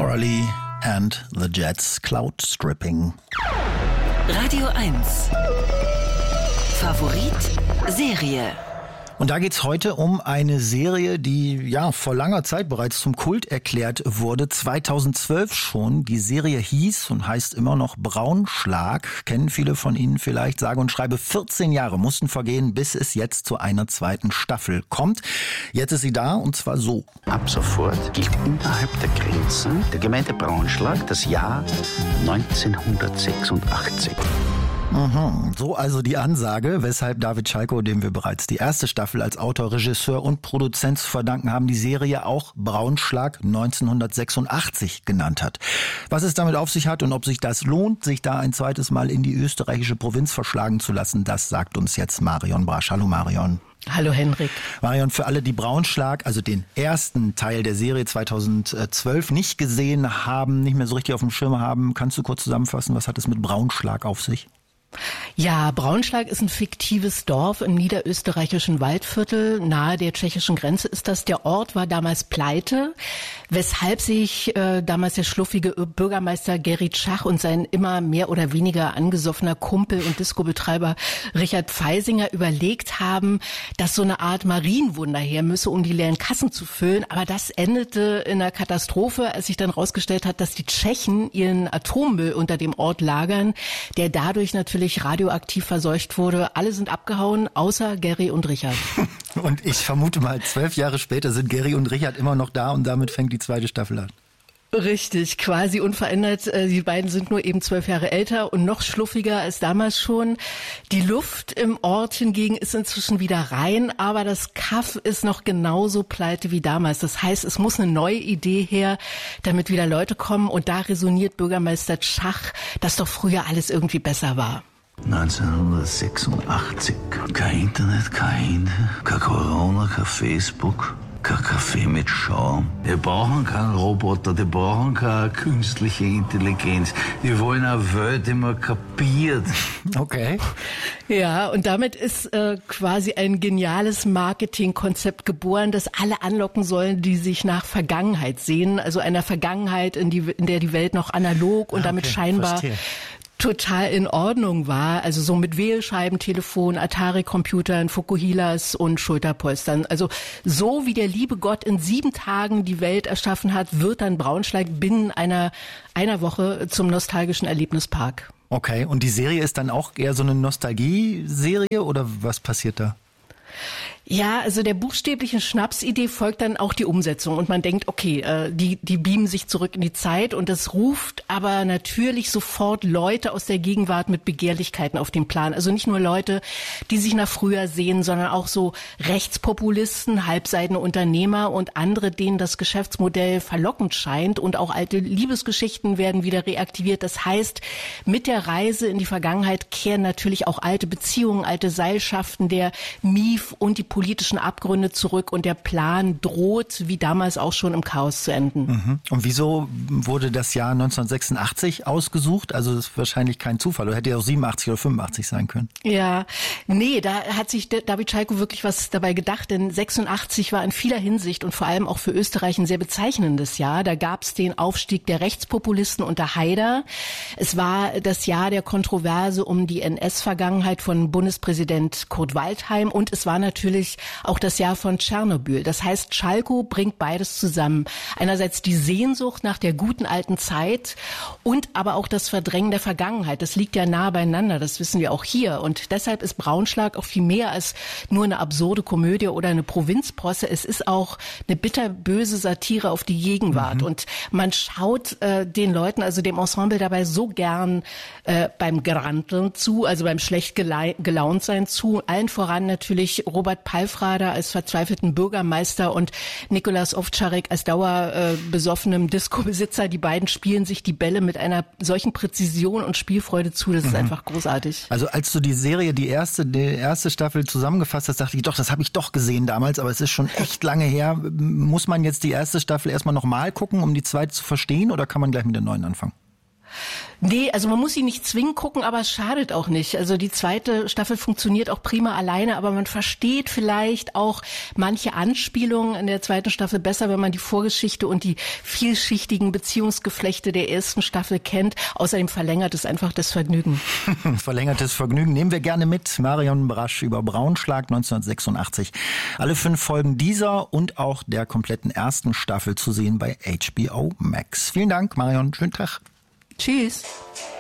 Coralie and the Jets, Cloud Stripping. Radio 1. Favorit Serie. Und da geht's heute um eine Serie, die vor langer Zeit bereits zum Kult erklärt wurde, 2012 schon. Die Serie hieß und heißt immer noch Braunschlag. Kennen viele von Ihnen vielleicht, sage und schreibe 14 Jahre mussten vergehen, bis es jetzt zu einer zweiten Staffel kommt. Jetzt ist sie da und zwar so. Ab sofort gilt innerhalb der Grenzen der Gemeinde Braunschlag das Jahr 1986. So also die Ansage, weshalb David Schalko, dem wir bereits die erste Staffel als Autor, Regisseur und Produzent zu verdanken haben, die Serie auch Braunschlag 1986 genannt hat. Was es damit auf sich hat und ob sich das lohnt, sich da ein zweites Mal in die österreichische Provinz verschlagen zu lassen, das sagt uns jetzt Marion Brasch. Hallo Marion. Hallo Henrik. Marion, für alle, die Braunschlag, also den ersten Teil der Serie 2012 nicht gesehen haben, nicht mehr so richtig auf dem Schirm haben, kannst du kurz zusammenfassen, was hat es mit Braunschlag auf sich? Ja, Braunschlag ist ein fiktives Dorf im niederösterreichischen Waldviertel. Nahe der tschechischen Grenze ist das. Der Ort war damals pleite, weshalb sich damals der schluffige Bürgermeister Gerrit Schach und sein immer mehr oder weniger angesoffener Kumpel und Discobetreiber Richard Pfeisinger überlegt haben, dass so eine Art Marienwunder her müsse, um die leeren Kassen zu füllen. Aber das endete in einer Katastrophe, als sich dann rausgestellt hat, dass die Tschechen ihren Atommüll unter dem Ort lagern, der dadurch natürlich radioaktiv verseucht wurde. Alle sind abgehauen, außer Gary und Richard. Und ich vermute mal, 12 Jahre später sind Gary und Richard immer noch da und damit fängt die zweite Staffel an. Richtig, quasi unverändert. Die beiden sind nur eben 12 Jahre älter und noch schluffiger als damals schon. Die Luft im Ort hingegen ist inzwischen wieder rein, aber das Kaff ist noch genauso pleite wie damals. Das heißt, es muss eine neue Idee her, damit wieder Leute kommen. Und da resoniert Bürgermeister Schach, dass doch früher alles irgendwie besser war. 1986. Kein Internet, kein Handy, kein Corona, kein Facebook. Kein Kaffee mit Schaum. Die brauchen keinen Roboter, die brauchen keine künstliche Intelligenz. Die wollen eine Welt, die man kapiert. Okay. Ja, und damit ist quasi ein geniales Marketingkonzept geboren, das alle anlocken sollen, die sich nach Vergangenheit sehen. Also einer Vergangenheit, in der die Welt noch analog und damit scheinbar total in Ordnung war, also so mit Wählscheiben, Telefon, Atari-Computern, Fukuhilas und Schulterpolstern. Also so wie der liebe Gott in 7 Tagen die Welt erschaffen hat, wird dann Braunschlag binnen einer Woche zum nostalgischen Erlebnispark. Okay, und die Serie ist dann auch eher so eine Nostalgie-Serie oder was passiert da? Ja, also der buchstäblichen Schnapsidee folgt dann auch die Umsetzung und man denkt, okay, die beamen sich zurück in die Zeit und das ruft aber natürlich sofort Leute aus der Gegenwart mit Begehrlichkeiten auf den Plan. Also nicht nur Leute, die sich nach früher sehen, sondern auch so Rechtspopulisten, halbseidene Unternehmer und andere, denen das Geschäftsmodell verlockend scheint und auch alte Liebesgeschichten werden wieder reaktiviert. Das heißt, mit der Reise in die Vergangenheit kehren natürlich auch alte Beziehungen, alte Seilschaften, der Mief und die politischen Abgründe zurück und der Plan droht, wie damals auch schon im Chaos zu enden. Und wieso wurde das Jahr 1986 ausgesucht? Also das ist wahrscheinlich kein Zufall. Oder hätte ja auch 87 oder 85 sein können. Ja, nee, da hat sich David Schalko wirklich was dabei gedacht, denn 86 war in vieler Hinsicht und vor allem auch für Österreich ein sehr bezeichnendes Jahr. Da gab es den Aufstieg der Rechtspopulisten unter Haider. Es war das Jahr der Kontroverse um die NS-Vergangenheit von Bundespräsident Kurt Waldheim und es war natürlich auch das Jahr von Tschernobyl. Das heißt, Schalko bringt beides zusammen. Einerseits die Sehnsucht nach der guten alten Zeit und aber auch das Verdrängen der Vergangenheit. Das liegt ja nah beieinander, das wissen wir auch hier. Und deshalb ist Braunschlag auch viel mehr als nur eine absurde Komödie oder eine Provinzposse. Es ist auch eine bitterböse Satire auf die Gegenwart. Und man schaut den Leuten, also dem Ensemble dabei so gern beim Granteln zu, also beim schlecht gelaunt sein zu. Allen voran natürlich Robert Palfrader als verzweifelten Bürgermeister und Nikolaus Ovtcharek als dauerbesoffenem Disco-Besitzer. Die beiden spielen sich die Bälle mit einer solchen Präzision und Spielfreude zu. Das ist einfach großartig. Also als du die Serie, die erste Staffel zusammengefasst hast, dachte ich, doch, das habe ich doch gesehen damals, aber es ist schon echt lange her. Muss man jetzt die erste Staffel erstmal nochmal gucken, um die zweite zu verstehen oder kann man gleich mit der neuen anfangen? Nee, also man muss sie nicht zwingend gucken, aber es schadet auch nicht. Also die zweite Staffel funktioniert auch prima alleine, aber man versteht vielleicht auch manche Anspielungen in der zweiten Staffel besser, wenn man die Vorgeschichte und die vielschichtigen Beziehungsgeflechte der ersten Staffel kennt. Außerdem verlängert es einfach das Vergnügen. Verlängertes Vergnügen nehmen wir gerne mit. Marion Brasch über Braunschlag 1986. Alle 5 Folgen dieser und auch der kompletten ersten Staffel zu sehen bei HBO Max. Vielen Dank, Marion. Schönen Tag. Tschüss.